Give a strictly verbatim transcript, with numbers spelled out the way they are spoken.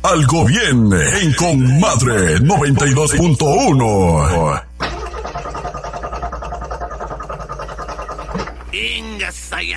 algo bien en Comadre noventa y dos punto uno. Ingas allá.